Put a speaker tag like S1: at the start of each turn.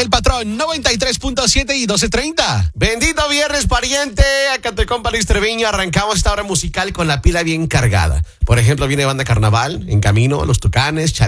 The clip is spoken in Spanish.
S1: El Patrón 93.7 y 12:30.
S2: Bendito viernes, pariente. Acá te compa Luis Treviño. Arrancamos esta hora musical con la pila bien cargada. Por ejemplo, viene Banda Carnaval, En Camino, Los Tucanes,